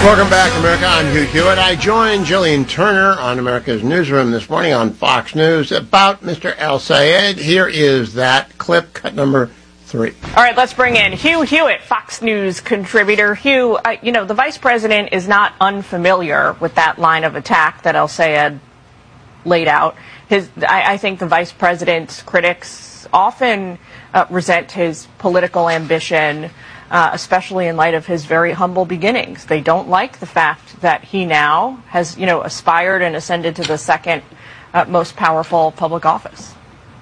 Welcome back, America. I'm Hugh Hewitt. I joined Jillian Turner on America's Newsroom this morning on Fox News about Mr. El-Sayed. Here is that clip, cut number 3. All right, let's bring in Hugh Hewitt, Fox News contributor. Hugh, the vice president is not unfamiliar with that line of attack that El-Sayed laid out. I think the vice president's critics often resent his political ambition, especially in light of his very humble beginnings. They don't like the fact that he now has, aspired and ascended to the second most powerful public office.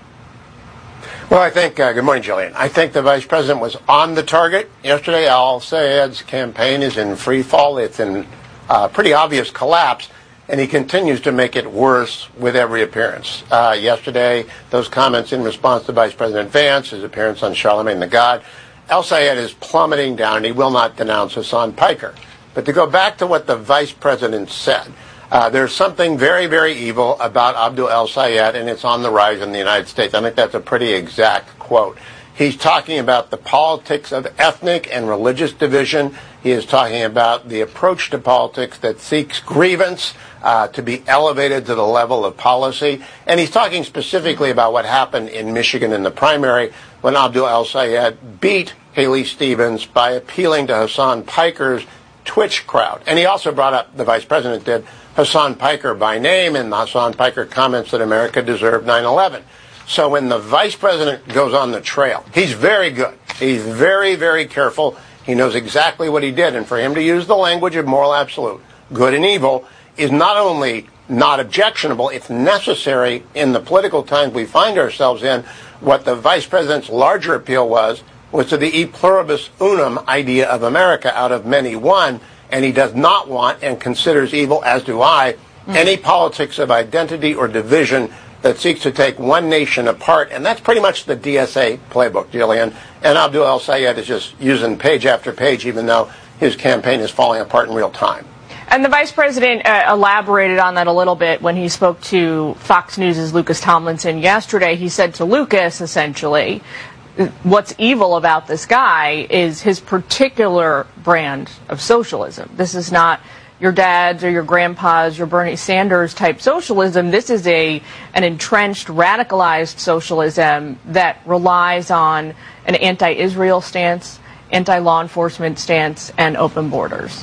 Well, I think, good morning, Jillian. I think the vice president was on the target yesterday. El-Sayed's campaign is in free fall. It's in pretty obvious collapse, and he continues to make it worse with every appearance. Yesterday, those comments in response to Vice President Vance, his appearance on Charlemagne the God, El-Sayed is plummeting down, and he will not denounce Hassan Piker. But to go back to what the vice president said, there's something very, very evil about Abdul El-Sayed, and it's on the rise in the United States. I think that's a pretty exact quote. He's talking about the politics of ethnic and religious division. He is talking about the approach to politics that seeks grievance to be elevated to the level of policy. And he's talking specifically about what happened in Michigan in the primary when Abdul El-Sayed beat Haley Stevens by appealing to Hassan Piker's Twitch crowd. And he also brought up, the vice president did, Hassan Piker by name, and Hassan Piker comments that America deserved 9/11. So when the vice president goes on the trail, he's very good. He's very, very careful. He knows exactly what he did. And for him to use the language of moral absolute, good and evil, is not only not objectionable, it's necessary in the political times we find ourselves in. What the vice president's larger appeal was to the e pluribus unum idea of America, out of many one, and he does not want and considers evil, as do I, any politics of identity or division that seeks to take one nation apart, and that's pretty much the DSA playbook, Jillian. And Abdul El-Sayed is just using page after page, even though his campaign is falling apart in real time. And the vice president elaborated on that a little bit when he spoke to Fox News' Lucas Tomlinson yesterday. He said to Lucas, essentially, what's evil about this guy is his particular brand of socialism. This is not your dad's or your grandpa's, your Bernie Sanders type socialism. This is an entrenched, radicalized socialism that relies on an anti-Israel stance, anti-law enforcement stance, and open borders.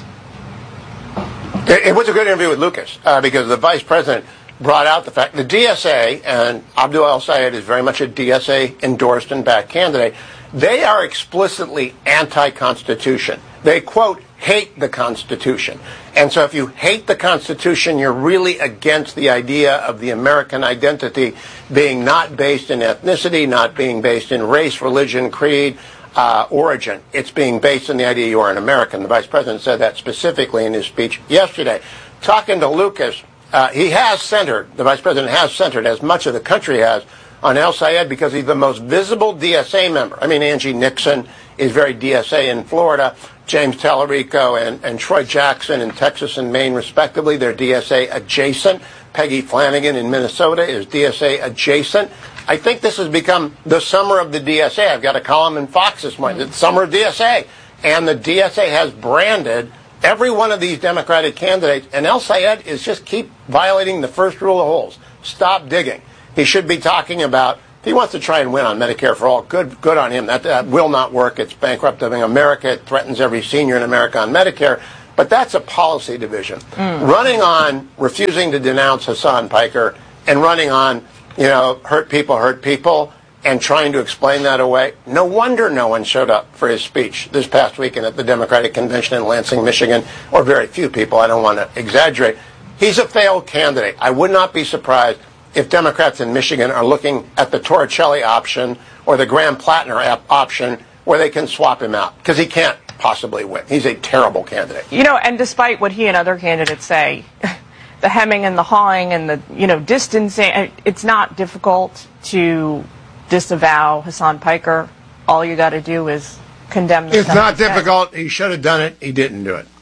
It was a good interview with Lucas because the vice president brought out the fact the DSA, and Abdul El-Sayed is very much a DSA endorsed and backed candidate, they are explicitly anti-Constitution. They, quote, hate the Constitution. And so if you hate the Constitution, you're really against the idea of the American identity being not based in ethnicity, not being based in race, religion, creed, origin. It's being based in the idea you are an American. The vice president said that specifically in his speech yesterday. Talking to Lucas, the vice president has centered, as much of the country has, on El-Sayed because he's the most visible DSA member. I mean, Angie Nixon is very DSA in Florida. James Tallarico and Troy Jackson in Texas and Maine, respectively, they're DSA adjacent. Peggy Flanagan in Minnesota is DSA adjacent. I think this has become the summer of the DSA. I've got a column in Fox this morning. It's summer of DSA. And the DSA has branded every one of these Democratic candidates. And El-Sayed is just keep violating the first rule of holes. Stop digging. He should be talking about, if he wants to try and win on Medicare for all, good on him. That will not work. It's bankrupting America. It threatens every senior in America on Medicare. But that's a policy division. Running on refusing to denounce Hassan Piker and running on, hurt people, and trying to explain that away. No wonder no one showed up for his speech this past weekend at the Democratic Convention in Lansing, Michigan, or very few people. I don't want to exaggerate. He's a failed candidate. I would not be surprised if Democrats in Michigan are looking at the Torricelli option or the Graham Plattner option where they can swap him out because he can't possibly win. He's a terrible candidate. And despite what he and other candidates say, the hemming and the hawing and the, distancing, it's not difficult to disavow Hassan Piker. All you got to do is condemn the It's not difficult. He should have done it. He didn't do it.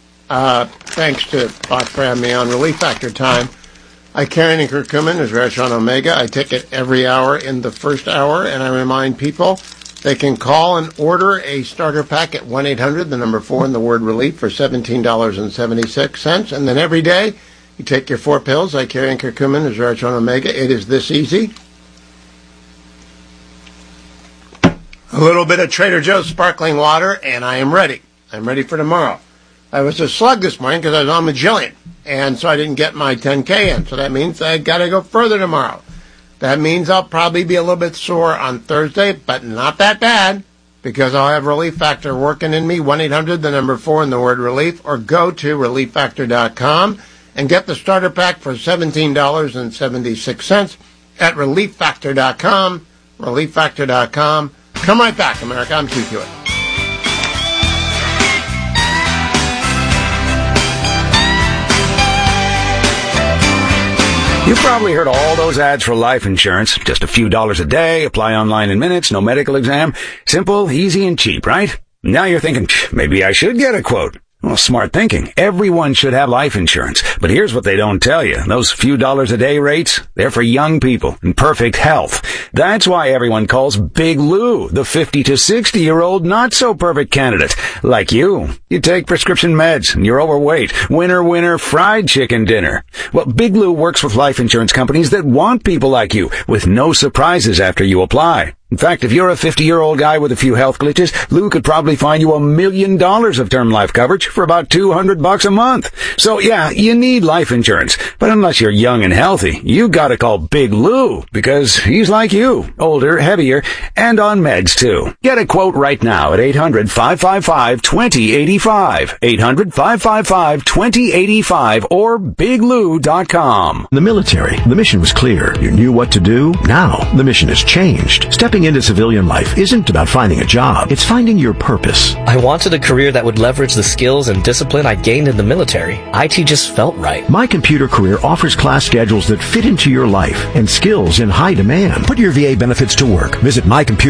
Thanks to Fox for having me on Relief Factor Time. I carry an curcumin, as Rash on Omega. I take it every hour in the first hour, and I remind people They can call and order a starter pack at 1-800, the number 4 and the word relief for $17.76. And then every day, you take your 4 pills, Icarian Curcumin, Resveratrol Omega. It is this easy. A little bit of Trader Joe's sparkling water, and I am ready. I'm ready for tomorrow. I was a slug this morning because I was on Magellan, and so I didn't get my 10K in. So that means I got to go further tomorrow. That means I'll probably be a little bit sore on Thursday, but not that bad, because I'll have Relief Factor working in me. 1-800, the number 4 and the word relief, or go to ReliefFactor.com and get the starter pack for $17.76 at ReliefFactor.com. ReliefFactor.com. Come right back, America. I'm Keith Hewitt. You've probably heard all those ads for life insurance. Just a few dollars a day, apply online in minutes, no medical exam. Simple, easy, and cheap, right? Now you're thinking, maybe I should get a quote. Well, smart thinking. Everyone should have life insurance. But here's what they don't tell you. Those few dollars a day rates, they're for young people in perfect health. That's why everyone calls Big Lou the 50 to 60-year-old not-so-perfect candidate. Like you. You take prescription meds and you're overweight. Winner, fried chicken dinner. Well, Big Lou works with life insurance companies that want people like you with no surprises after you apply. In fact, if you're a 50-year-old guy with a few health glitches, Lou could probably find you $1 million of term life coverage for about $200 a month. So yeah, you need life insurance. But unless you're young and healthy, you gotta call Big Lou, because he's like you, older, heavier, and on meds too. Get a quote right now at 800-555-2085. 800-555-2085 or biglou.com. The military, the mission was clear. You knew what to do. Now, the mission has changed. Stepping into civilian life isn't about finding a job. It's finding your purpose. I wanted a career that would leverage the skills and discipline I gained in the military. IT just felt right. My Computer Career offers class schedules that fit into your life and skills in high demand. Put your VA benefits to work. Visit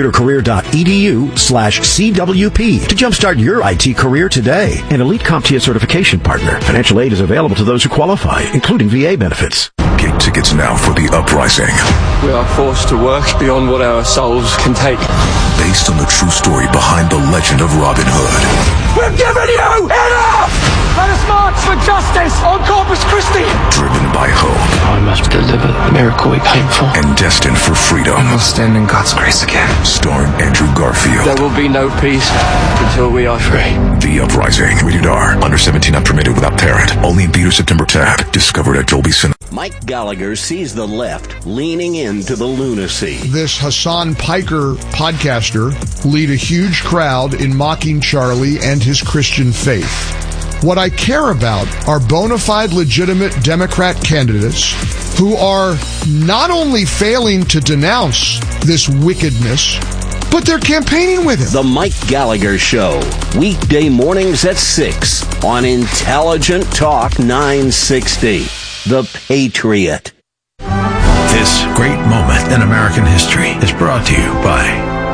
mycomputercareer.edu/CWP to jumpstart your IT career today. An elite CompTIA certification partner. Financial aid is available to those who qualify, including VA benefits. Get tickets now for The Uprising. We are forced to work beyond what our souls can take. Based on the true story behind the legend of Robin Hood. We're giving you enough! Let us march for justice on Corpus Christi! Driven by hope. I must deliver the miracle we came for. And destined for freedom. And we'll stand in God's grace again. Starring Andrew Garfield. There will be no peace until we are free. The Uprising. Rated R. Under 17 not permitted without parent. Only in theaters September 10th. Discovered at Dolby Cinema. Mike Gallagher sees the left leaning into the lunacy. This Hassan Piker podcaster lead a huge crowd in mocking Charlie and his Christian faith. What I care about are bona fide legitimate Democrat candidates who are not only failing to denounce this wickedness, but they're campaigning with him. The Mike Gallagher Show, weekday mornings at 6 on Intelligent Talk 960. The Patriot. This great moment in American history is brought to you by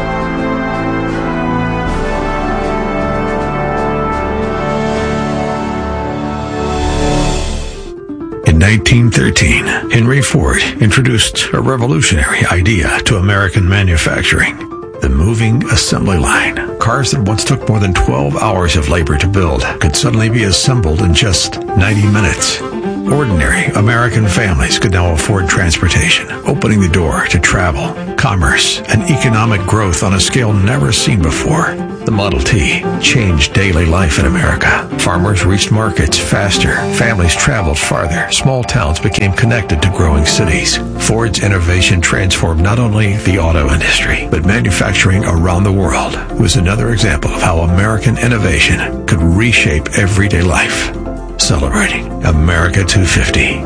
In 1913, Henry Ford introduced a revolutionary idea to American manufacturing. The moving assembly line. Cars that once took more than 12 hours of labor to build could suddenly be assembled in just 90 minutes. Ordinary American families could now afford transportation, opening the door to travel, commerce, and economic growth on a scale never seen before. The Model T changed daily life in America. Farmers reached markets faster. Families traveled farther. Small towns became connected to growing cities. Ford's innovation transformed not only the auto industry, but manufacturing around the world. It was another example of how American innovation could reshape everyday life. Celebrating America 250.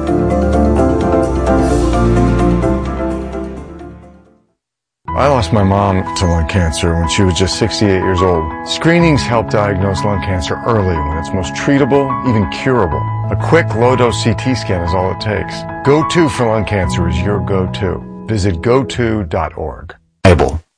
I lost my mom to lung cancer when she was just 68 years old. Screenings help diagnose lung cancer early when it's most treatable, even curable. A quick low-dose CT scan is all it takes. Go-To for lung cancer is your go-to. Visit goto.org. Bible.